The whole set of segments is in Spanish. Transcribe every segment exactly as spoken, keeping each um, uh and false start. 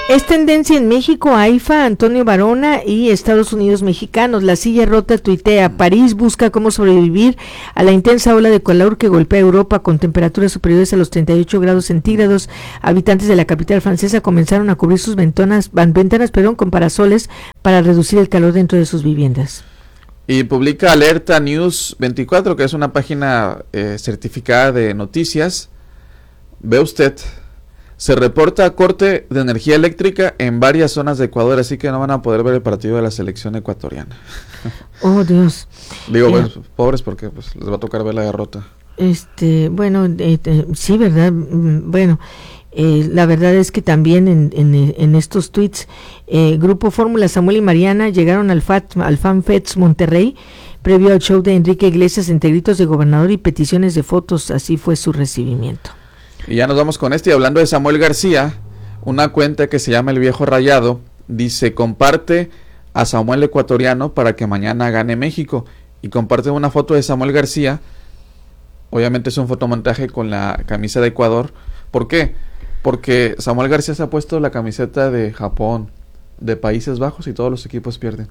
Es tendencia en México, AIFA, Antonio Varona y Estados Unidos mexicanos. La silla rota tuitea, París busca cómo sobrevivir a la intensa ola de calor que golpea Europa con temperaturas superiores a los treinta y ocho grados centígrados. Habitantes de la capital francesa comenzaron a cubrir sus ventanas, ventanas perdón, con parasoles para reducir el calor dentro de sus viviendas. Y publica Alerta News veinticuatro, que es una página eh, certificada de noticias. Ve usted... Se reporta corte de energía eléctrica en varias zonas de Ecuador, así que no van a poder ver el partido de la selección ecuatoriana. Oh, Dios. Digo, eh, bueno, pobres porque pues, les va a tocar ver la derrota. Este, bueno, eh, eh, sí, ¿verdad? Bueno, eh, la verdad es que también en, en, en estos tweets, eh, Grupo Fórmula, Samuel y Mariana llegaron al, Fat, al FanFest Monterrey, previo al show de Enrique Iglesias entre gritos de gobernador y peticiones de fotos, así fue su recibimiento. Y ya nos vamos con este, y hablando de Samuel García, una cuenta que se llama El Viejo Rayado, dice, comparte a Samuel ecuatoriano para que mañana gane México, y comparte una foto de Samuel García, obviamente es un fotomontaje con la camisa de Ecuador. ¿Por qué? Porque Samuel García se ha puesto la camiseta de Japón, de Países Bajos, y todos los equipos pierden.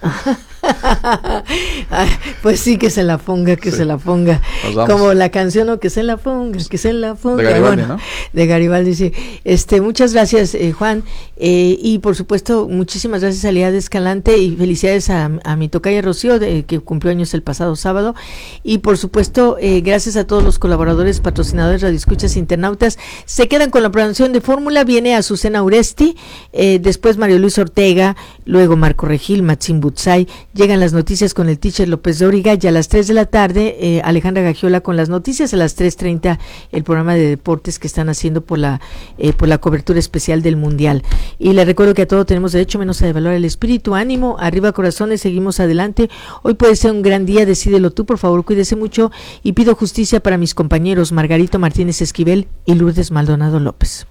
Pues sí, que se la ponga, que sí. se la ponga. Como la canción, o que se la ponga, que se la ponga. De Garibaldi, bueno, ¿no? De Garibaldi, sí. Este, muchas gracias, eh, Juan. Eh, y por supuesto, muchísimas gracias a Lía de Escalante y felicidades a, a mi tocaya Rocío, de, que cumplió años el pasado sábado. Y por supuesto, eh, gracias a todos los colaboradores, patrocinadores, radioescuchas, internautas. Se quedan con la programación de Fórmula. Viene Azucena Uresti, eh, después Mario Luis Ortega, luego Marco Regil, Machín Butzai. Llegan las noticias con el teacher López de Origa, y a las tres de la tarde eh, Alejandra Gagiola con las noticias, a las tres treinta el programa de deportes que están haciendo por la eh, por la cobertura especial del Mundial. Y les recuerdo que a todo tenemos derecho, menos a devaluar el espíritu. Ánimo, arriba corazones, seguimos adelante. Hoy puede ser un gran día, decídelo tú, por favor, cuídese mucho, y pido justicia para mis compañeros Margarito Martínez Esquivel y Lourdes Maldonado López.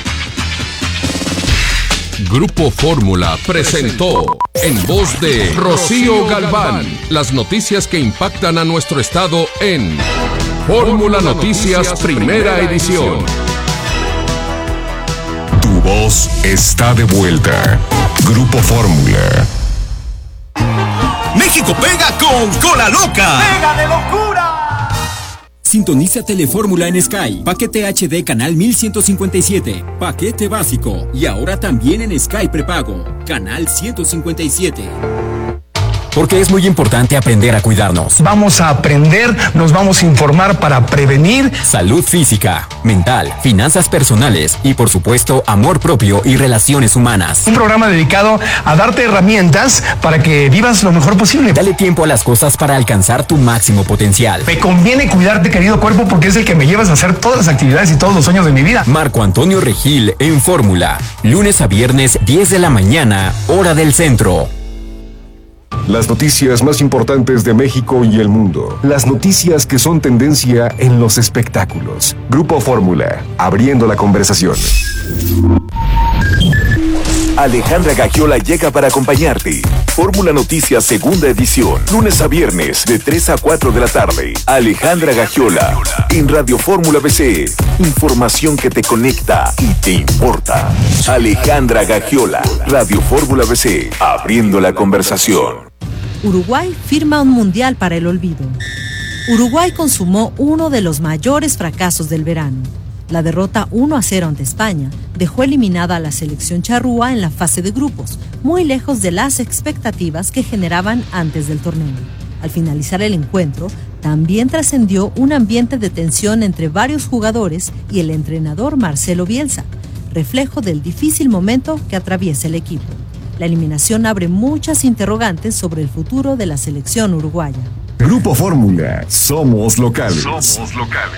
Grupo Fórmula presentó, en voz de Rocío Galván, las noticias que impactan a nuestro estado en Fórmula Noticias Primera Edición. Tu voz está de vuelta. Grupo Fórmula. México pega con Cola Loca. ¡Pega de locura! Sintoniza Telefórmula en Sky, paquete H D canal mil ciento cincuenta y siete, paquete básico, y ahora también en Sky prepago, canal ciento cincuenta y siete. Porque es muy importante aprender a cuidarnos. Vamos a aprender, nos vamos a informar para prevenir salud física, mental, finanzas personales y, por supuesto, amor propio y relaciones humanas. Un programa dedicado a darte herramientas para que vivas lo mejor posible. Dale tiempo a las cosas para alcanzar tu máximo potencial. Me conviene cuidarte, querido cuerpo, porque es el que me llevas a hacer todas las actividades y todos los sueños de mi vida. Marco Antonio Regil en Fórmula, lunes a viernes, diez de la mañana, hora del centro. Las noticias más importantes de México y el mundo. Las noticias que son tendencia en los espectáculos. Grupo Fórmula, abriendo la conversación. Alejandra Gagiola llega para acompañarte. Fórmula Noticias Segunda Edición, lunes a viernes de tres a cuatro de la tarde. Alejandra Gagiola en Radio Fórmula B C. Información que te conecta y te importa. Alejandra Gagiola, Radio Fórmula B C, abriendo la conversación. Uruguay firma un mundial para el olvido. Uruguay consumó uno de los mayores fracasos del verano. La derrota uno a cero ante España dejó eliminada a la selección charrúa en la fase de grupos, muy lejos de las expectativas que generaban antes del torneo. Al finalizar el encuentro, también trascendió un ambiente de tensión entre varios jugadores y el entrenador Marcelo Bielsa, reflejo del difícil momento que atraviesa el equipo. La eliminación abre muchas interrogantes sobre el futuro de la selección uruguaya. Grupo Fórmula, somos locales. Somos locales.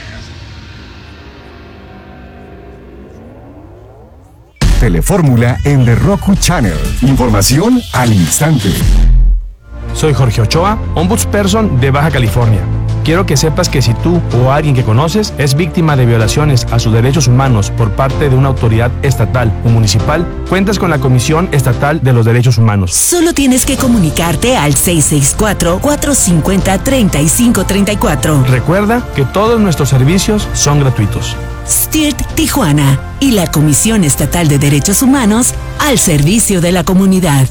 Telefórmula en The Roku Channel. Información al instante. Soy Jorge Ochoa, ombudsperson de Baja California. Quiero que sepas que si tú o alguien que conoces es víctima de violaciones a sus derechos humanos por parte de una autoridad estatal o municipal, cuentas con la Comisión Estatal de los Derechos Humanos. Solo tienes que comunicarte al seis seis cuatro, cuatro cinco cero, tres cinco tres cuatro. Recuerda que todos nuestros servicios son gratuitos. S T I R T Tijuana y la Comisión Estatal de Derechos Humanos al servicio de la comunidad.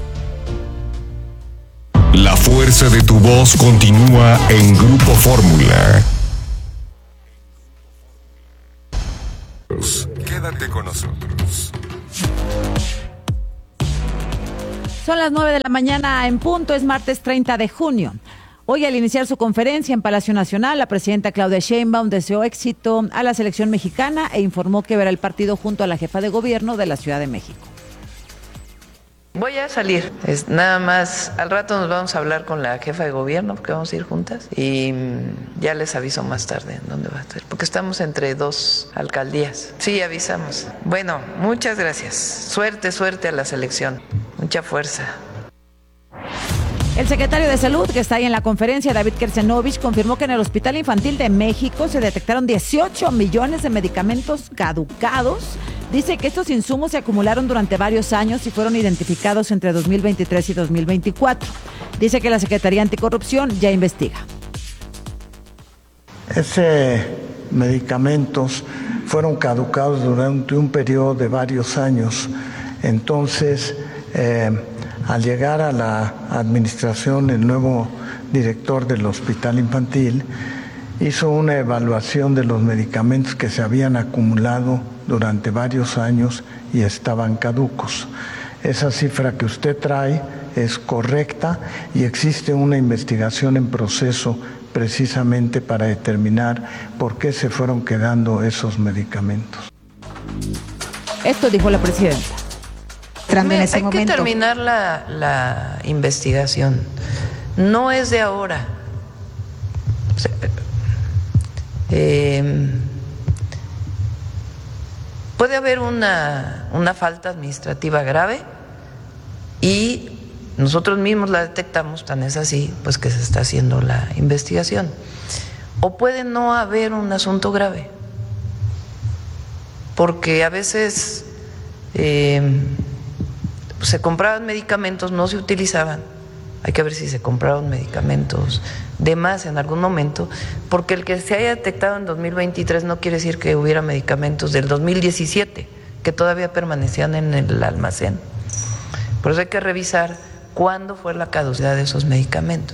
La fuerza de tu voz continúa en Grupo Fórmula. Quédate con nosotros. Son las nueve de la mañana en punto, es martes treinta de junio. Hoy, al iniciar su conferencia en Palacio Nacional, la presidenta Claudia Sheinbaum deseó éxito a la selección mexicana e informó que verá el partido junto a la jefa de gobierno de la Ciudad de México. Voy a salir, es nada más, al rato nos vamos a hablar con la jefa de gobierno porque vamos a ir juntas y ya les aviso más tarde en dónde va a estar, porque estamos entre dos alcaldías. Sí, avisamos. Bueno, muchas gracias. Suerte, suerte a la selección. Mucha fuerza. El secretario de Salud, que está ahí en la conferencia, David Kersenovich, confirmó que en el Hospital Infantil de México se detectaron dieciocho millones de medicamentos caducados. Dice que estos insumos se acumularon durante varios años y fueron identificados entre dos mil veintitrés y dos mil veinticuatro. Dice que la Secretaría Anticorrupción ya investiga. Esos medicamentos fueron caducados durante un periodo de varios años. Entonces, eh, al llegar a la administración, el nuevo director del Hospital Infantil hizo una evaluación de los medicamentos que se habían acumulado durante varios años y estaban caducos. Esa cifra que usted trae es correcta y existe una investigación en proceso precisamente para determinar por qué se fueron quedando esos medicamentos. Esto dijo la presidenta. En ese Hay momento. que terminar la, la investigación. No es de ahora. O sea, eh, puede haber una, una falta administrativa grave y nosotros mismos la detectamos, tan es así, pues que se está haciendo la investigación. O puede no haber un asunto grave, porque a veces eh, se compraban medicamentos, no se utilizaban. Hay que ver si se compraron medicamentos de más en algún momento, porque el que se haya detectado en dos mil veintitrés no quiere decir que hubiera medicamentos del dos mil diecisiete que todavía permanecían en el almacén. Por eso hay que revisar cuándo fue la caducidad de esos medicamentos.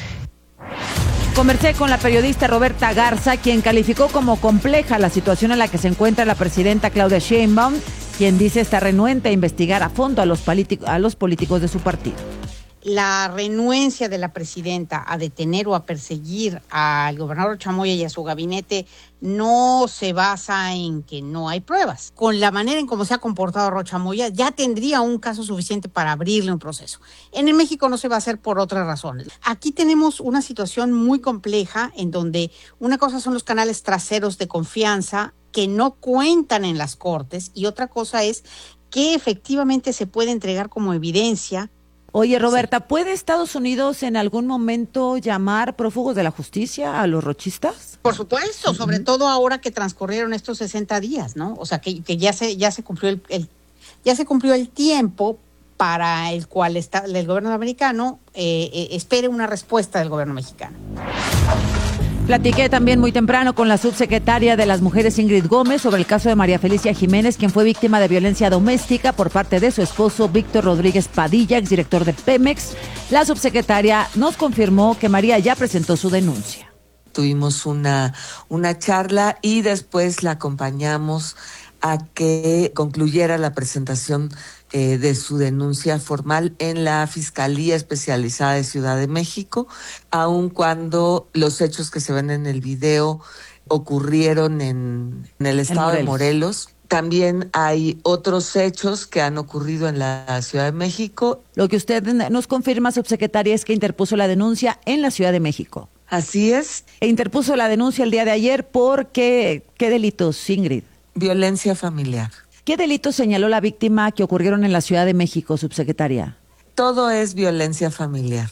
Conversé con la periodista Roberta Garza, quien calificó como compleja la situación en la que se encuentra la presidenta Claudia Sheinbaum, quien dice estar renuente a investigar a fondo a los, a los políticos de su partido. La renuencia de la presidenta a detener o a perseguir al gobernador Chamoya y a su gabinete no se basa en que no hay pruebas. Con la manera en cómo se ha comportado Rocha Moya, ya tendría un caso suficiente para abrirle un proceso. En el México no se va a hacer por otras razones. Aquí tenemos una situación muy compleja en donde una cosa son los canales traseros de confianza que no cuentan en las cortes y otra cosa es que efectivamente se puede entregar como evidencia. Oye, Roberta, ¿puede Estados Unidos en algún momento llamar prófugos de la justicia a los rochistas? Por supuesto, sobre uh-huh. todo ahora que transcurrieron estos sesenta días, ¿no? O sea, que, que ya se ya se cumplió el, el ya se cumplió el tiempo para el cual está, el gobierno americano eh, eh, espere una respuesta del gobierno mexicano. Platiqué también muy temprano con la subsecretaria de las Mujeres, Ingrid Gómez, sobre el caso de María Felicia Jiménez, quien fue víctima de violencia doméstica por parte de su esposo Víctor Rodríguez Padilla, exdirector de Pemex. La subsecretaria nos confirmó que María ya presentó su denuncia. Tuvimos una, una charla y después la acompañamos a que concluyera la presentación eh, de su denuncia formal en la Fiscalía Especializada de Ciudad de México, aun cuando los hechos que se ven en el video ocurrieron en, en el estado de Morelos. También hay otros hechos que han ocurrido en la Ciudad de México. Lo que usted nos confirma, subsecretaria, es que interpuso la denuncia en la Ciudad de México. Así es. E interpuso la denuncia el día de ayer por qué, ¿qué delitos, Ingrid? Violencia familiar. ¿Qué delitos señaló la víctima que ocurrieron en la Ciudad de México, subsecretaria? Todo es violencia familiar.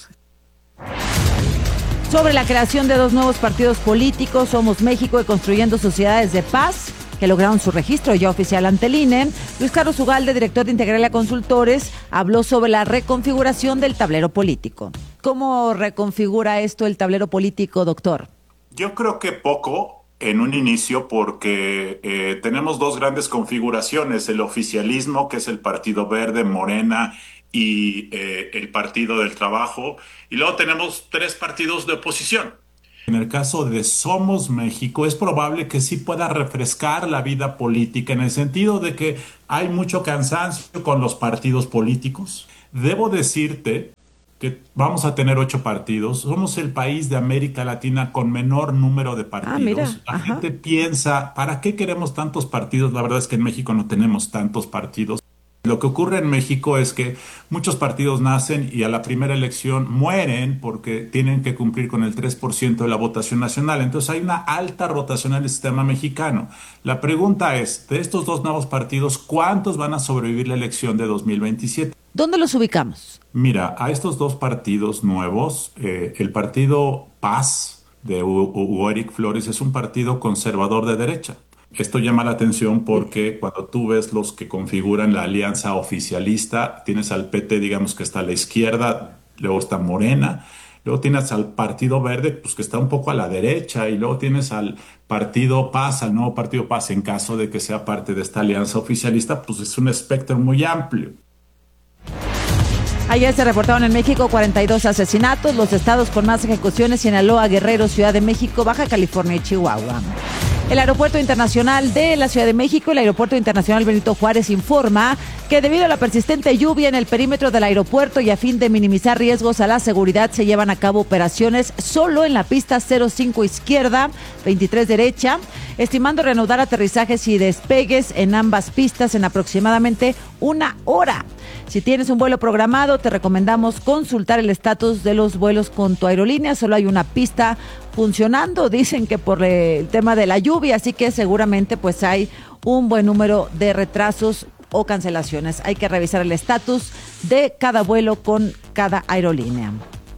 Sobre la creación de dos nuevos partidos políticos, Somos México y Construyendo Sociedades de Paz, que lograron su registro ya oficial ante el I N E, Luis Carlos Ugalde, director de Integralia Consultores, habló sobre la reconfiguración del tablero político. ¿Cómo reconfigura esto el tablero político, doctor? Yo creo que poco. en un inicio porque eh, tenemos dos grandes configuraciones, el oficialismo, que es el Partido Verde, Morena y eh, el Partido del Trabajo, y luego tenemos tres partidos de oposición. En el caso de Somos México, es probable que sí pueda refrescar la vida política en el sentido de que hay mucho cansancio con los partidos políticos. Debo decirte que vamos a tener ocho partidos. Somos el país de América Latina con menor número de partidos. Ah, mira. La Ajá. gente piensa, ¿para qué queremos tantos partidos? La verdad es que en México no tenemos tantos partidos. Lo que ocurre en México es que muchos partidos nacen y a la primera elección mueren porque tienen que cumplir con el tres por ciento de la votación nacional. Entonces hay una alta rotación en el sistema mexicano. La pregunta es, de estos dos nuevos partidos, ¿cuántos van a sobrevivir la elección de dos mil veintisiete? ¿Dónde los ubicamos? Mira, a estos dos partidos nuevos, eh, el partido Paz de Hugo Eric Flores es un partido conservador de derecha. Esto llama la atención porque cuando tú ves los que configuran la alianza oficialista, tienes al P T, digamos, que está a la izquierda, luego está Morena, luego tienes al Partido Verde, pues que está un poco a la derecha, y luego tienes al Partido Paz, al nuevo Partido Paz, en caso de que sea parte de esta alianza oficialista, pues es un espectro muy amplio. Ayer se reportaron en México cuarenta y dos asesinatos, los estados con más ejecuciones: Sinaloa, Guerrero, Ciudad de México, Baja California y Chihuahua. El Aeropuerto Internacional de la Ciudad de México, el Aeropuerto Internacional Benito Juárez, informa que debido a la persistente lluvia en el perímetro del aeropuerto y a fin de minimizar riesgos a la seguridad, se llevan a cabo operaciones solo en la pista cero cinco izquierda, veintitrés derecha, estimando reanudar aterrizajes y despegues en ambas pistas en aproximadamente una hora. Si tienes un vuelo programado, te recomendamos consultar el estatus de los vuelos con tu aerolínea. Solo hay una pista funcionando, dicen que por el tema de la lluvia, así que seguramente pues hay un buen número de retrasos o cancelaciones. Hay que revisar el estatus de cada vuelo con cada aerolínea.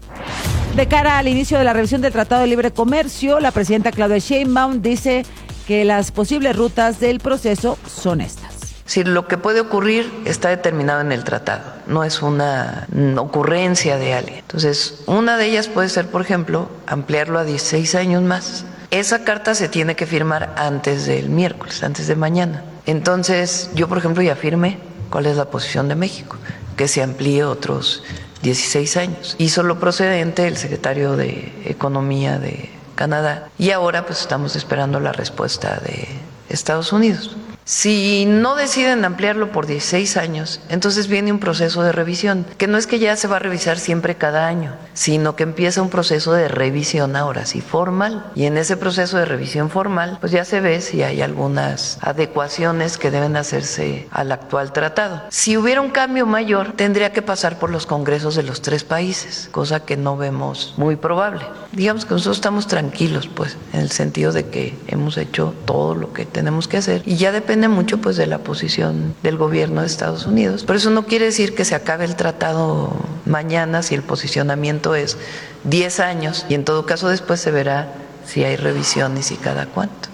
De cara al inicio de la revisión del Tratado de Libre Comercio, la presidenta Claudia Sheinbaum dice que las posibles rutas del proceso son estas. Si lo que puede ocurrir está determinado en el tratado, no es una ocurrencia de alguien. Entonces, una de ellas puede ser, por ejemplo, ampliarlo a dieciséis años más. Esa carta se tiene que firmar antes del miércoles, antes de mañana. Entonces, yo, por ejemplo, ya firmé cuál es la posición de México, que se amplíe otros dieciséis años. Hizo lo procedente el secretario de Economía de Canadá y ahora pues estamos esperando la respuesta de Estados Unidos. Si no deciden ampliarlo por dieciséis años, entonces viene un proceso de revisión, que no es que ya se va a revisar siempre cada año, sino que empieza un proceso de revisión ahora sí formal, y en ese proceso de revisión formal pues ya se ve si hay algunas adecuaciones que deben hacerse al actual tratado. Si hubiera un cambio mayor, tendría que pasar por los congresos de los tres países, cosa que no vemos muy probable. Digamos que nosotros estamos tranquilos, pues, en el sentido de que hemos hecho todo lo que tenemos que hacer, y ya depende Depende mucho pues de la posición del gobierno de Estados Unidos. Pero eso no quiere decir que se acabe el tratado mañana si el posicionamiento es diez años y en todo caso después se verá si hay revisiones y cada cuánto.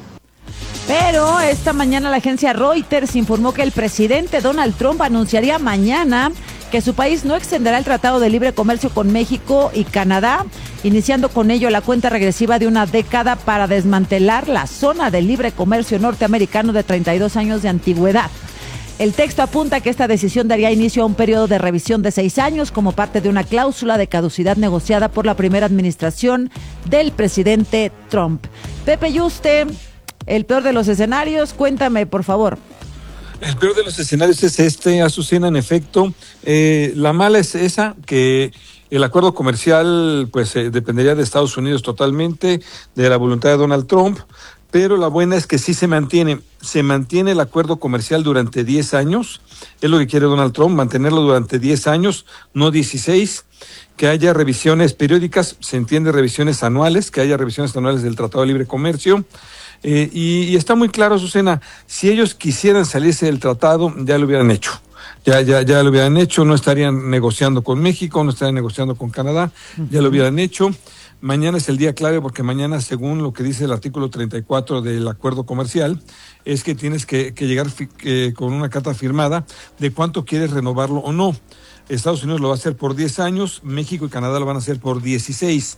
Pero esta mañana la agencia Reuters informó que el presidente Donald Trump anunciaría mañana que su país no extenderá el Tratado de Libre Comercio con México y Canadá, iniciando con ello la cuenta regresiva de una década para desmantelar la zona de libre comercio norteamericano de treinta y dos años de antigüedad. El texto apunta que esta decisión daría inicio a un periodo de revisión de seis años como parte de una cláusula de caducidad negociada por la primera administración del presidente Trump. Pepe Yuste, el peor de los escenarios, cuéntame, por favor. El peor de los escenarios es este, Azucena, en efecto. Eh, la mala es esa, que el acuerdo comercial pues eh, dependería de Estados Unidos totalmente, de la voluntad de Donald Trump, pero la buena es que sí se mantiene, se mantiene el acuerdo comercial durante diez años, es lo que quiere Donald Trump, mantenerlo durante diez años, no dieciséis, que haya revisiones periódicas, se entiende revisiones anuales, que haya revisiones anuales del Tratado de Libre Comercio. Eh, y, y está muy claro, Azucena, si ellos quisieran salirse del tratado, ya lo hubieran hecho. Ya, ya, ya lo hubieran hecho, no estarían negociando con México, no estarían negociando con Canadá, ya lo hubieran hecho. Mañana es el día clave porque mañana, según lo que dice el artículo treinta y cuatro del acuerdo comercial, es que tienes que, que llegar fi, eh, con una carta firmada de cuánto quieres renovarlo o no. Estados Unidos lo va a hacer por diez años, México y Canadá lo van a hacer por dieciséis.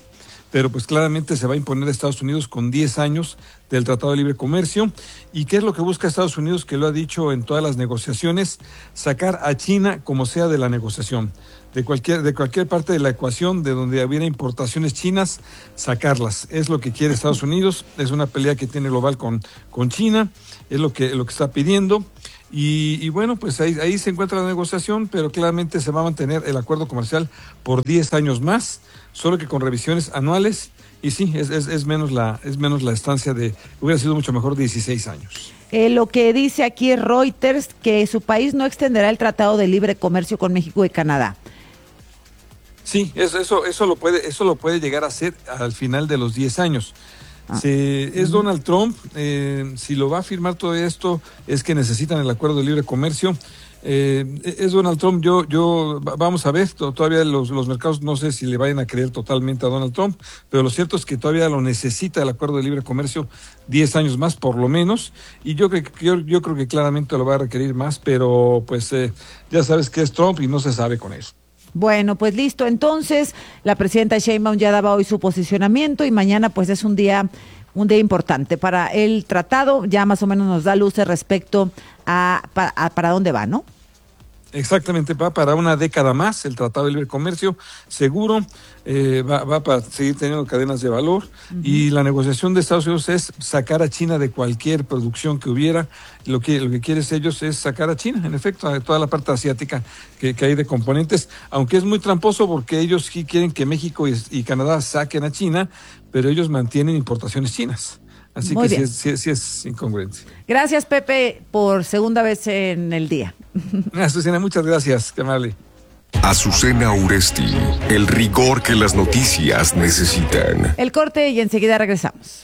pero pues claramente se va a imponer a Estados Unidos con diez años del Tratado de Libre Comercio. ¿Y qué es lo que busca Estados Unidos, que lo ha dicho en todas las negociaciones? Sacar a China como sea de la negociación. De cualquier, de cualquier parte de la ecuación, de donde hubiera importaciones chinas, sacarlas. Es lo que quiere Estados Unidos, es una pelea que tiene global con, con China, es lo que, lo que está pidiendo. Y, y bueno, pues ahí, ahí se encuentra la negociación, pero claramente se va a mantener el acuerdo comercial por diez años más, solo que con revisiones anuales. Y sí, es, es, es, menos, la, es menos la estancia de, hubiera sido mucho mejor dieciséis años. Eh, lo que dice aquí Reuters, que su país no extenderá el Tratado de Libre Comercio con México y Canadá. Sí, eso, eso, eso, lo puede, eso lo puede llegar a hacer al final de los diez años. Ah. Se, es Donald Trump, eh, si lo va a firmar todo esto, es que necesitan el acuerdo de libre comercio. Eh, es Donald Trump, yo, yo, vamos a ver, todavía los, los mercados no sé si le vayan a creer totalmente a Donald Trump, pero lo cierto es que todavía lo necesita el acuerdo de libre comercio diez años más por lo menos, y yo, yo, yo creo que claramente lo va a requerir más, pero pues eh, ya sabes que es Trump y no se sabe con eso. Bueno, pues listo. Entonces, la presidenta Sheinbaum ya daba hoy su posicionamiento y mañana pues es un día un día importante para el tratado. Ya más o menos nos da luces respecto a, a, a para dónde va, ¿no? Exactamente, va para una década más el Tratado de Libre Comercio, seguro, eh, va, va para seguir teniendo cadenas de valor. Uh-huh. Y la negociación de Estados Unidos es sacar a China de cualquier producción que hubiera. Lo que, lo que quieren ellos es sacar a China, en efecto, a toda la parte asiática que, que hay de componentes, aunque es muy tramposo porque ellos sí quieren que México y, y Canadá saquen a China, pero ellos mantienen importaciones chinas. Así Muy que sí es, sí, sí es incongruente. Gracias, Pepe, por segunda vez en el día. Azucena, muchas gracias, qué amable. Azucena Uresti, el rigor que las noticias necesitan. El corte y enseguida regresamos.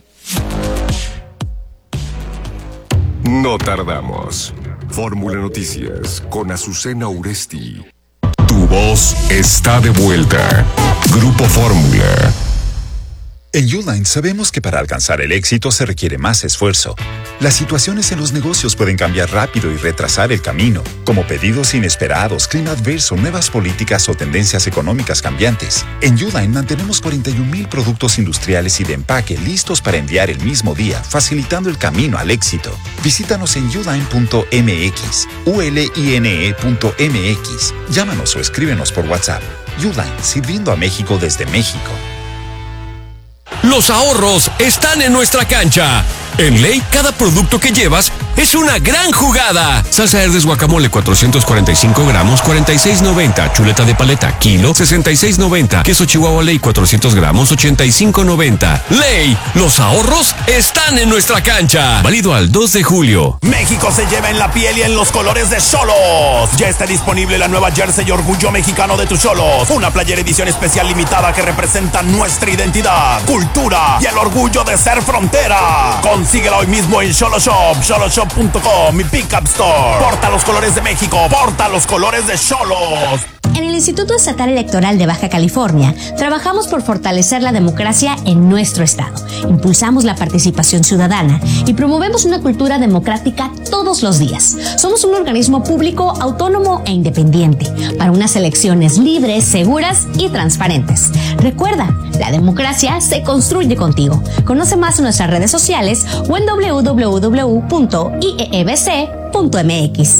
No tardamos. Fórmula Noticias con Azucena Uresti. Tu voz está de vuelta. Grupo Fórmula. En Uline sabemos que para alcanzar el éxito se requiere más esfuerzo. Las situaciones en los negocios pueden cambiar rápido y retrasar el camino, como pedidos inesperados, clima adverso, nuevas políticas o tendencias económicas cambiantes. En Uline mantenemos cuarenta y un mil productos industriales y de empaque listos para enviar el mismo día, facilitando el camino al éxito. Visítanos en uline punto m x, u l i n e punto m x. Llámanos o escríbenos por WhatsApp. Uline, sirviendo a México desde México. Los ahorros están en nuestra cancha. En Ley, cada producto que llevas es una gran jugada. Salsa Herdes guacamole cuatrocientos cuarenta y cinco gramos, cuarenta y seis noventa. Chuleta de paleta, kilo, sesenta y seis noventa. Queso Chihuahua Ley cuatrocientos gramos, ochenta y cinco noventa. Ley, los ahorros están en nuestra cancha. Válido al dos de julio. México se lleva en la piel y en los colores de Xolos. Ya está disponible la nueva jersey Orgullo Mexicano de tus Xolos. Una playera edición especial limitada que representa nuestra identidad, cultura y el orgullo de ser frontera. Consíguela hoy mismo en Xolo Shop, xolo shop punto com, mi Pickup Store. Porta los colores de México, porta los colores de Xolos. En el Instituto Estatal Electoral de Baja California, trabajamos por fortalecer la democracia en nuestro estado. Impulsamos la participación ciudadana y promovemos una cultura democrática todos los días. Somos un organismo público, autónomo e independiente para unas elecciones libres, seguras y transparentes. Recuerda, la democracia se construye contigo. Conoce más en nuestras redes sociales o en doble u doble u doble u punto i e e b c punto m x.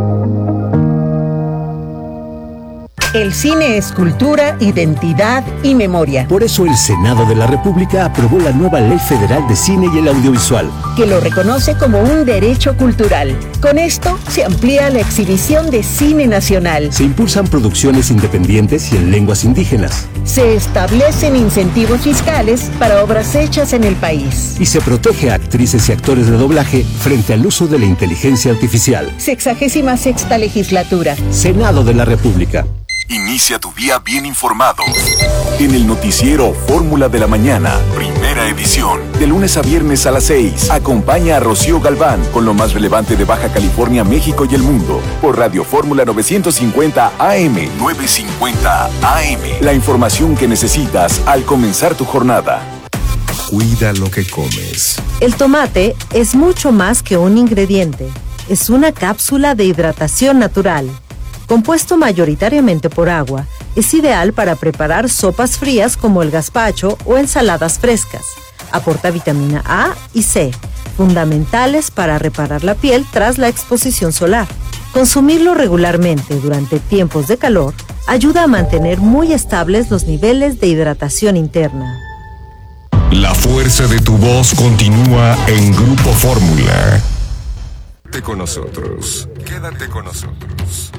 El cine es cultura, identidad y memoria. Por eso el Senado de la República aprobó la nueva Ley Federal de Cine y el Audiovisual, que lo reconoce como un derecho cultural. Con esto se amplía la exhibición de cine nacional. Se impulsan producciones independientes y en lenguas indígenas. Se establecen incentivos fiscales para obras hechas en el país. Y se protege a actrices y actores de doblaje frente al uso de la inteligencia artificial. Sexagésima sexta legislatura. Senado de la República. Inicia tu día bien informado. En el noticiero Fórmula de la Mañana, primera edición. De lunes a viernes a las seis. Acompaña a Rocío Galván con lo más relevante de Baja California, México y el mundo. Por Radio Fórmula novecientos cincuenta A M. novecientos cincuenta A M. La información que necesitas al comenzar tu jornada. Cuida lo que comes. El tomate es mucho más que un ingrediente. Es una cápsula de hidratación natural. Compuesto mayoritariamente por agua, Es ideal para preparar sopas frías como el gazpacho o ensaladas frescas. Aporta vitamina A y C, fundamentales para reparar la piel tras la exposición solar. Consumirlo regularmente durante tiempos de calor ayuda a mantener muy estables los niveles de hidratación interna. La fuerza de tu voz continúa en Grupo Fórmula. Quédate con nosotros. Quédate con nosotros.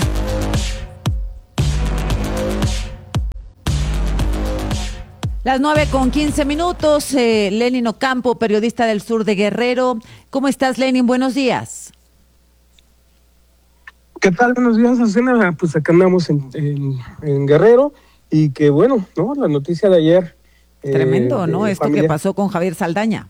Las nueve con quince minutos. Eh, Lenin Ocampo, periodista del sur de Guerrero. ¿Cómo estás, Lenin? Buenos días. ¿Qué tal? Buenos días, Azucena. Pues acá andamos en, en, en Guerrero y que bueno, ¿no? La noticia de ayer. Tremendo, eh, ¿no? Esto familia. que pasó con Javier Saldaña.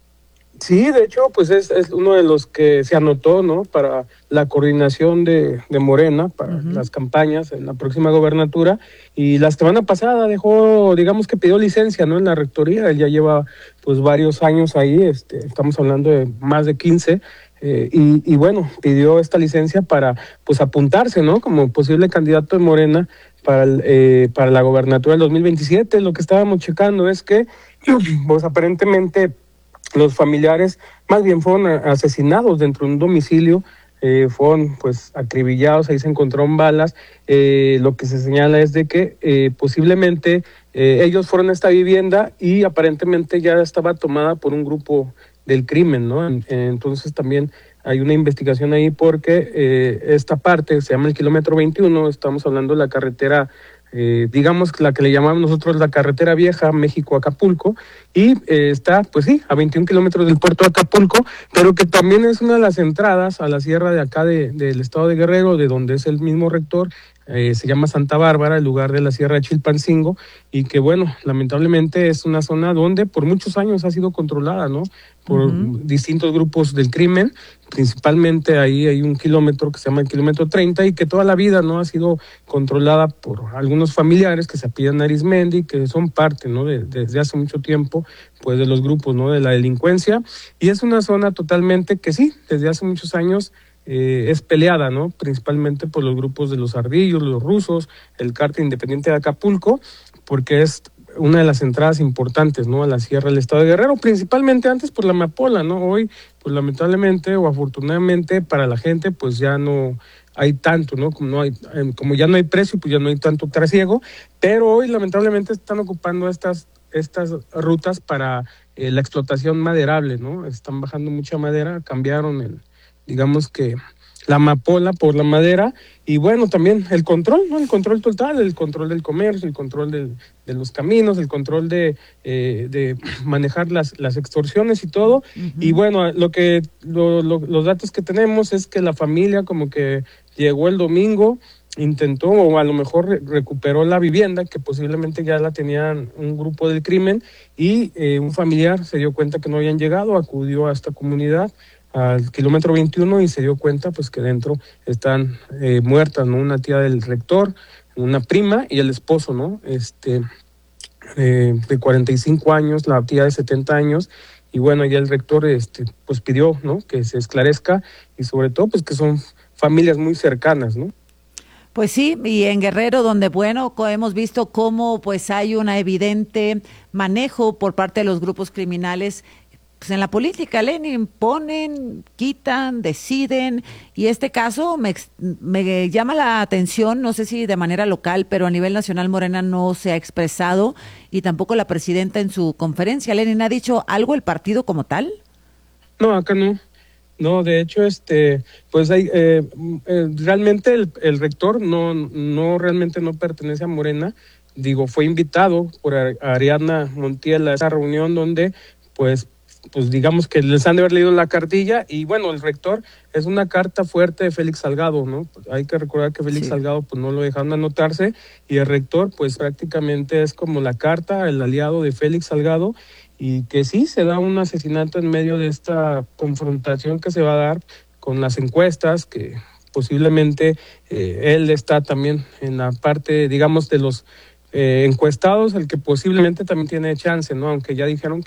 Sí, de hecho, pues es, es uno de los que se anotó, ¿no? Para la coordinación de, de Morena, para uh-huh. las campañas en la próxima gobernatura. Y la semana pasada dejó, digamos que pidió licencia, ¿no? En la rectoría. Él ya lleva, pues, varios años ahí. Este, estamos hablando de más de quince. Eh, y, y bueno, pidió esta licencia para, pues, apuntarse, ¿no? Como posible candidato de Morena para, el, eh, para la gobernatura del dos mil veintisiete. Lo que estábamos checando es que, pues, aparentemente los familiares más bien fueron asesinados dentro de un domicilio, eh, fueron pues acribillados, ahí se encontraron balas. Eh, lo que se señala es de que eh, posiblemente eh, ellos fueron a esta vivienda y aparentemente ya estaba tomada por un grupo del crimen, ¿no? Entonces también hay una investigación ahí porque eh, esta parte se llama el kilómetro veintiuno, estamos hablando de la carretera, eh, digamos la que le llamamos nosotros la carretera vieja México-Acapulco, y eh, está, pues sí, a veintiún kilómetros del puerto de Acapulco, pero que también es una de las entradas a la sierra de acá de, del estado de Guerrero, de donde es el mismo rector. Eh, se llama Santa Bárbara, el lugar de la Sierra de Chilpancingo, y que bueno, lamentablemente es una zona donde por muchos años ha sido controlada, ¿no? Por uh-huh. distintos grupos del crimen, principalmente ahí hay un kilómetro que se llama el kilómetro treinta y que toda la vida, ¿no? Ha sido controlada por algunos familiares que se apellidan Arizmendi, que son parte, ¿no? De, de, desde hace mucho tiempo, pues de los grupos, ¿no? De la delincuencia, y es una zona totalmente que sí, desde hace muchos años Eh, es peleada, ¿no? Principalmente por los grupos de los ardillos, los rusos, el cártel independiente de Acapulco, porque es una de las entradas importantes, ¿no? A la sierra del estado de Guerrero, principalmente antes por la amapola, ¿no? Hoy, pues lamentablemente o afortunadamente para la gente, pues ya no hay tanto, ¿no? Como no hay, como ya no hay precio, pues ya no hay tanto trasiego, pero hoy lamentablemente están ocupando estas estas rutas para eh, la explotación maderable, ¿no? Están bajando mucha madera, cambiaron el digamos que la amapola por la madera, y bueno, también el control, ¿no? El control total, el control del comercio, el control del, de los caminos, el control de, eh, de manejar las, las extorsiones y todo. Uh-huh. Y bueno, lo que lo, lo, los datos que tenemos es que la familia como que llegó el domingo, intentó o a lo mejor re- recuperó la vivienda, que posiblemente ya la tenían un grupo del crimen, y eh, un familiar se dio cuenta que no habían llegado, acudió a esta comunidad, al kilómetro veintiuno, y se dio cuenta pues que dentro están eh, muertas, ¿no? Una tía del rector, una prima y el esposo, ¿no? Este eh, de cuarenta y cinco años, la tía de setenta años, y bueno, ya el rector este pues pidió, ¿no? Que se esclarezca, y sobre todo pues que son familias muy cercanas, ¿no? Pues sí, y en Guerrero, donde bueno, hemos visto cómo pues hay un evidente manejo por parte de los grupos criminales. Pues en la política, Lenin, ponen, quitan, deciden, y este caso me, me llama la atención, no sé si de manera local, pero a nivel nacional Morena no se ha expresado, y tampoco la presidenta en su conferencia. Lenin, ¿ha dicho algo el partido como tal? No, acá no. No, de hecho, este, pues hay, eh, eh, realmente el, el rector no, no realmente no pertenece a Morena. Digo, fue invitado por Ariadna Montiel a esa reunión donde, pues, pues digamos que les han de haber leído la cartilla, y bueno, el rector es una carta fuerte de Félix Salgado, ¿no? Hay que recordar que Félix sí. Salgado pues no lo dejaron anotarse, y el rector pues prácticamente es como la carta, el aliado de Félix Salgado, y que sí se da un asesinato en medio de esta confrontación que se va a dar con las encuestas, que posiblemente eh, él está también en la parte, digamos, de los eh, encuestados, el que posiblemente también tiene chance, ¿no? Aunque ya dijeron que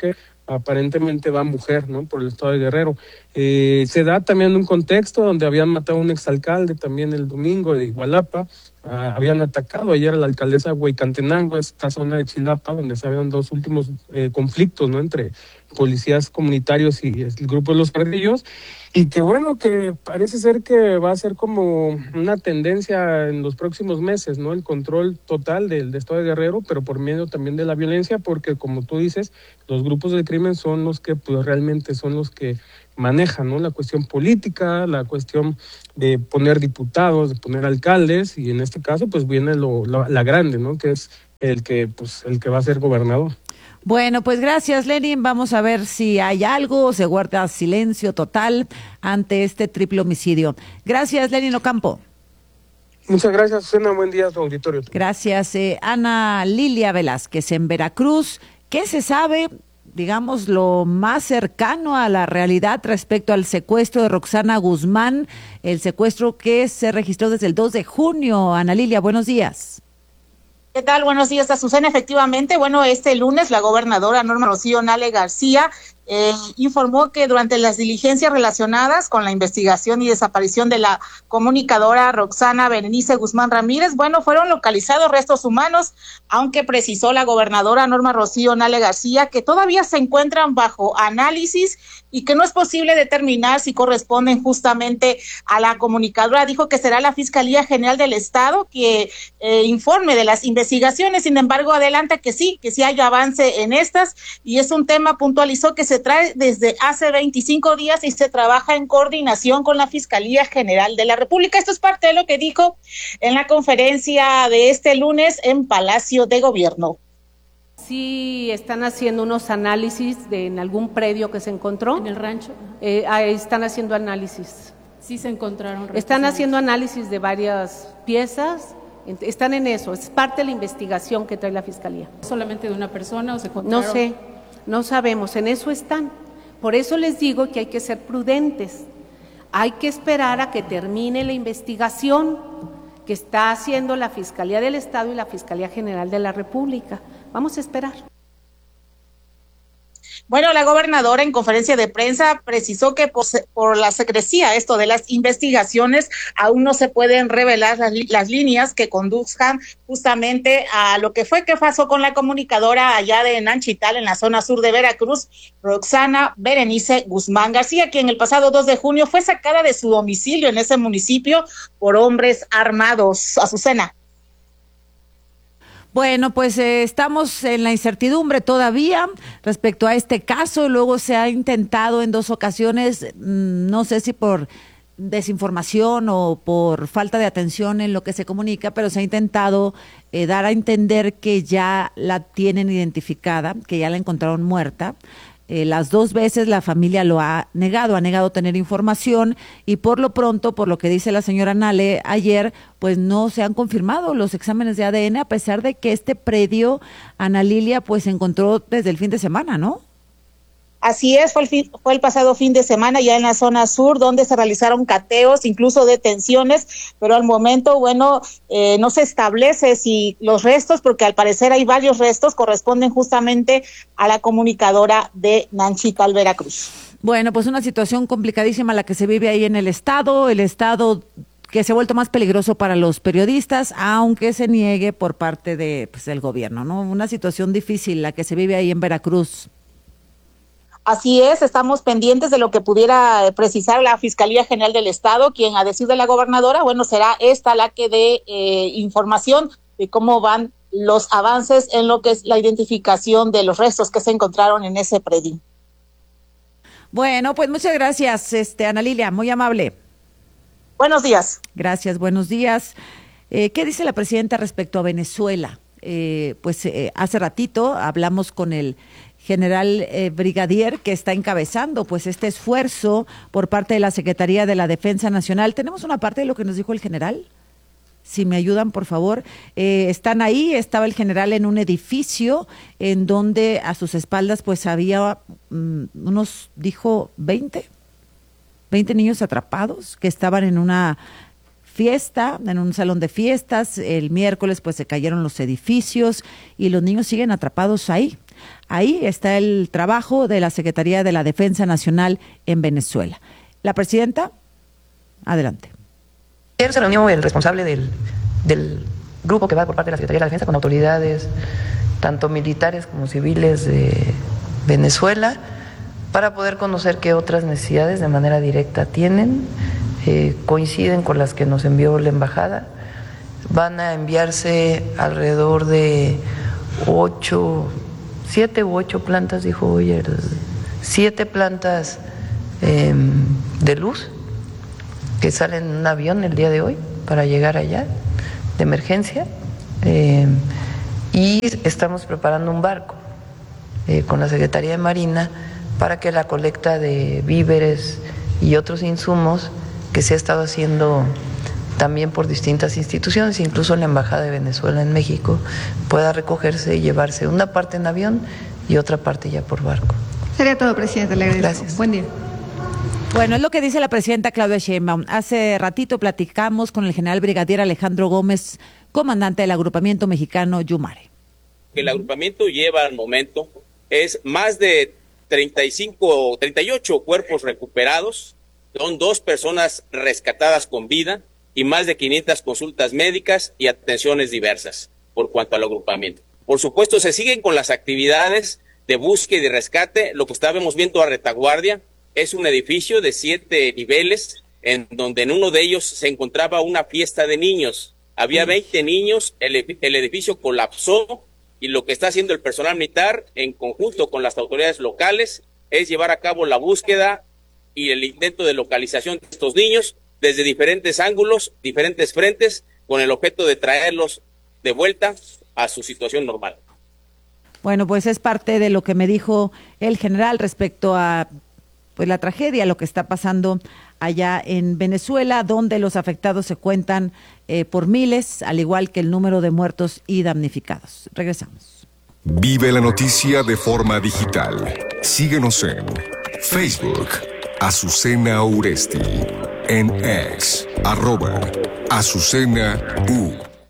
aparentemente va mujer, ¿no? Por el estado de Guerrero. Eh, se da también un contexto donde habían matado a un exalcalde también el domingo de Igualapa, ah, habían atacado ayer a la alcaldesa Hueycantenango, esta zona de Chilapa, donde se habían dos últimos eh, conflictos, ¿no? Entre policías comunitarios y el grupo de los Pardillos, y que bueno, que parece ser que va a ser como una tendencia en los próximos meses, ¿no? El control total del, del estado de Guerrero, pero por medio también de la violencia, porque como tú dices, los grupos del crimen son los que pues realmente son los que manejan, ¿no? La cuestión política, la cuestión de poner diputados, de poner alcaldes, y en este caso pues viene lo, la, la grande, ¿no? Que es el que pues el que va a ser gobernador. Bueno, pues gracias, Lenin. Vamos a ver si hay algo, se guarda silencio total ante este triple homicidio. Gracias, Lenin Ocampo. Muchas gracias, Susana. Buen día a tu auditorio. Gracias, eh, Ana Lilia Velázquez en Veracruz. ¿Qué se sabe, digamos, lo más cercano a la realidad respecto al secuestro de Roxana Guzmán, el secuestro que se registró desde el dos de junio? Ana Lilia, buenos días. ¿Qué tal? Buenos días, Azucena. Efectivamente, bueno, este lunes la gobernadora Norma Rocío Nale García eh, informó que durante las diligencias relacionadas con la investigación y desaparición de la comunicadora Roxana Berenice Guzmán Ramírez, bueno, fueron localizados restos humanos, aunque precisó la gobernadora Norma Rocío Nale García que todavía se encuentran bajo análisis y que no es posible determinar si corresponden justamente a la comunicadora. Dijo que será la Fiscalía General del Estado que eh, informe de las investigaciones. Sin embargo, adelanta que sí, que sí hay avance en estas, y es un tema, puntualizó, que se trae desde hace veinticinco días y se trabaja en coordinación con la Fiscalía General de la República. Esto es parte de lo que dijo en la conferencia de este lunes en Palacio de Gobierno. Sí, están haciendo unos análisis de en algún predio que se encontró. ¿En el rancho? Eh, ahí están haciendo análisis. Sí se encontraron. Están haciendo análisis de varias piezas. Están en eso, es parte de la investigación que trae la Fiscalía. ¿Solamente de una persona o se encontraron? No sé, no sabemos, en eso están. Por eso les digo que hay que ser prudentes. Hay que esperar a que termine la investigación que está haciendo la Fiscalía del Estado y la Fiscalía General de la República. Vamos a esperar. Bueno, la gobernadora en conferencia de prensa precisó que por, por la secrecía, esto de las investigaciones, aún no se pueden revelar las, las líneas que conduzcan justamente a lo que fue que pasó con la comunicadora allá de Nanchital, en la zona sur de Veracruz, Roxana Berenice Guzmán García, quien el pasado dos de junio fue sacada de su domicilio en ese municipio por hombres armados. Azucena. Bueno, pues eh, estamos en la incertidumbre todavía respecto a este caso. Luego se ha intentado en dos ocasiones, mmm, no sé si por desinformación o por falta de atención en lo que se comunica, pero se ha intentado eh, dar a entender que ya la tienen identificada, que ya la encontraron muerta. Eh, las dos veces la familia lo ha negado, ha negado tener información, y por lo pronto, por lo que dice la señora Nale ayer, pues no se han confirmado los exámenes de A D N, a pesar de que este predio, Ana Lilia, pues se encontró desde el fin de semana, ¿no? Así es, fue el, fin, fue el pasado fin de semana ya en la zona sur, donde se realizaron cateos, incluso detenciones, pero al momento, bueno, eh, no se establece si los restos, porque al parecer hay varios restos, corresponden justamente a la comunicadora de Nanchital, Veracruz. Bueno, pues una situación complicadísima la que se vive ahí en el estado, el estado que se ha vuelto más peligroso para los periodistas, aunque se niegue por parte de, pues, del gobierno, ¿no? Una situación difícil la que se vive ahí en Veracruz. Así es, estamos pendientes de lo que pudiera precisar la Fiscalía General del Estado, quien, a decir de la gobernadora, bueno, será esta la que dé eh, información de cómo van los avances en lo que es la identificación de los restos que se encontraron en ese predio. Bueno, pues muchas gracias, este, Ana Lilia, muy amable. Buenos días. Gracias, buenos días. Eh, ¿Qué dice la presidenta respecto a Venezuela? Eh, pues eh, hace ratito hablamos con el general eh, brigadier que está encabezando pues este esfuerzo por parte de la Secretaría de la Defensa Nacional. Tenemos una parte de lo que nos dijo el general. Si me ayudan, por favor. Eh, están ahí, estaba el general en un edificio en donde a sus espaldas pues había um, unos, dijo, veinte, veinte niños atrapados que estaban en una fiesta, en un salón de fiestas. El miércoles pues se cayeron los edificios y los niños siguen atrapados ahí. Ahí está el trabajo de la Secretaría de la Defensa Nacional en Venezuela. La presidenta, adelante. Ayer se reunió el responsable del, del grupo que va por parte de la Secretaría de la Defensa con autoridades, tanto militares como civiles de Venezuela, para poder conocer qué otras necesidades de manera directa tienen, eh, coinciden con las que nos envió la embajada. Van a enviarse alrededor de ocho, siete u ocho plantas, dijo hoy, siete plantas eh, de luz que salen en un avión el día de hoy para llegar allá de emergencia, eh, y estamos preparando un barco eh, con la Secretaría de Marina para que la colecta de víveres y otros insumos que se ha estado haciendo también por distintas instituciones, incluso la Embajada de Venezuela en México, pueda recogerse y llevarse una parte en avión y otra parte ya por barco. Sería todo, presidente. Le agradezco. Gracias. Buen día. Bueno, es lo que dice la presidenta Claudia Sheinbaum. Hace ratito platicamos con el general brigadier Alejandro Gómez, comandante del agrupamiento mexicano Yumare. El agrupamiento lleva al momento es más de treinta y cinco, treinta y ocho cuerpos recuperados, son dos personas rescatadas con vida y más de quinientas consultas médicas y atenciones diversas por cuanto al agrupamiento. Por supuesto, se siguen con las actividades de búsqueda y de rescate. Lo que estábamos viendo a retaguardia es un edificio de siete niveles, en donde en uno de ellos se encontraba una fiesta de niños. Había veinte niños, el, el edificio colapsó, y lo que está haciendo el personal militar en conjunto con las autoridades locales es llevar a cabo la búsqueda y el intento de localización de estos niños desde diferentes ángulos, diferentes frentes, con el objeto de traerlos de vuelta a su situación normal. Bueno, pues es parte de lo que me dijo el general respecto a pues la tragedia, lo que está pasando allá en Venezuela, donde los afectados se cuentan eh, por miles, al igual que el número de muertos y damnificados. Regresamos. Vive la noticia de forma digital. Síguenos en Facebook, Azucena Uresti, en X, arroba Azucena U.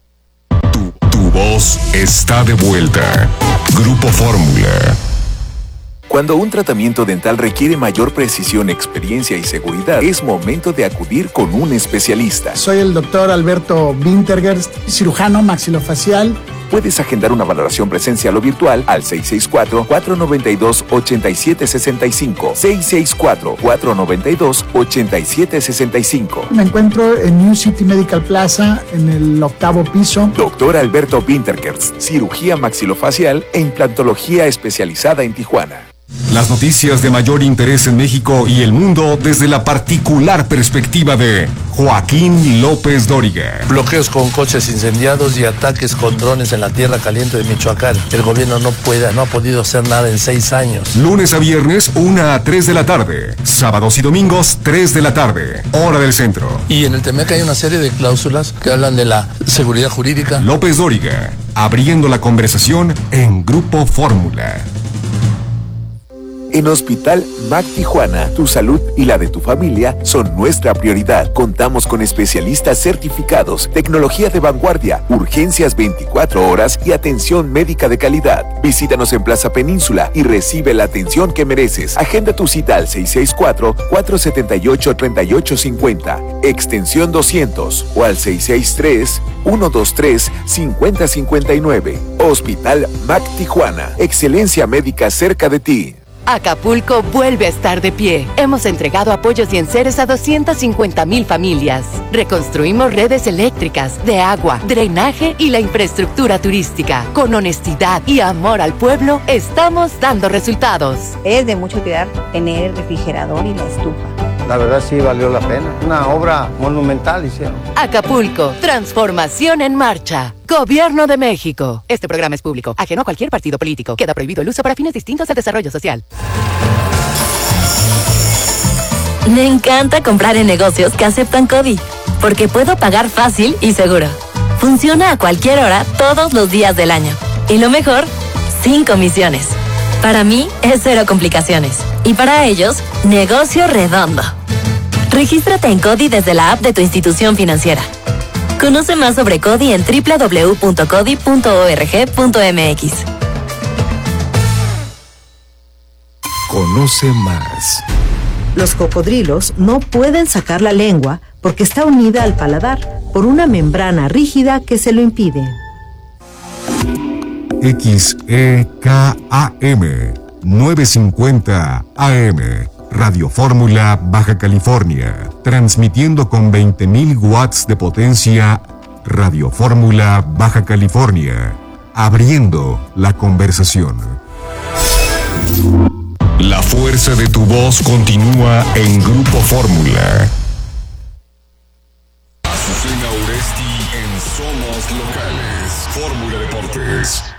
Tu, tu voz está de vuelta. Grupo Fórmula. Cuando un tratamiento dental requiere mayor precisión, experiencia y seguridad, es momento de acudir con un especialista. Soy el doctor Alberto Wintergerst, cirujano maxilofacial. Puedes agendar una valoración presencial o virtual al seis seis cuatro, cuatro nueve dos, ocho siete seis cinco, seis seis cuatro, cuatro nueve dos, ocho siete seis cinco. Me encuentro en New City Medical Plaza, en el octavo piso. Doctor Alberto Wintergerst, cirugía maxilofacial e implantología especializada en Tijuana. Las noticias de mayor interés en México y el mundo desde la particular perspectiva de Joaquín López Dóriga. Bloqueos con coches incendiados y ataques con drones en la tierra caliente de Michoacán. El gobierno no puede, no ha podido hacer nada en seis años. Lunes a viernes, una a tres de la tarde. Sábados y domingos, tres de la tarde. Hora del centro. Y en el T M E C hay una serie de cláusulas que hablan de la seguridad jurídica. López Dóriga, abriendo la conversación en Grupo Fórmula. En Hospital M A C Tijuana, tu salud y la de tu familia son nuestra prioridad. Contamos con especialistas certificados, tecnología de vanguardia, urgencias veinticuatro horas y atención médica de calidad. Visítanos en Plaza Península y recibe la atención que mereces. Agenda tu cita al seis seis cuatro, cuatro siete ocho, tres ocho cinco cero, extensión doscientos o al seis seis tres, uno dos tres, cinco cero cinco nueve. Hospital M A C Tijuana, excelencia médica cerca de ti. Acapulco vuelve a estar de pie. Hemos entregado apoyos y enseres a doscientas cincuenta mil familias. Reconstruimos redes eléctricas, de agua, drenaje y la infraestructura turística. Con honestidad y amor al pueblo, estamos dando resultados. Es de mucho cuidar tener el refrigerador y la estufa. La verdad sí valió la pena. Una obra monumental hicieron. Acapulco, transformación en marcha. Gobierno de México. Este programa es público, ajeno a cualquier partido político. Queda prohibido el uso para fines distintos al desarrollo social. Me encanta comprar en negocios que aceptan CODI, porque puedo pagar fácil y seguro. Funciona a cualquier hora, todos los días del año. Y lo mejor, sin comisiones. Para mí es cero complicaciones. Y para ellos, negocio redondo. Regístrate en CODI desde la app de tu institución financiera. Conoce más sobre CODI en doble u doble u doble u punto codi punto org punto m x. Conoce más. Los cocodrilos no pueden sacar la lengua porque está unida al paladar por una membrana rígida que se lo impide. X E K A M novecientos cincuenta A M Radio Fórmula Baja California, transmitiendo con veinte mil watts de potencia. Radio Fórmula Baja California, abriendo la conversación. La fuerza de tu voz continúa en Grupo Fórmula. Azucena Oresti en Somos Locales. Fórmula Deportes.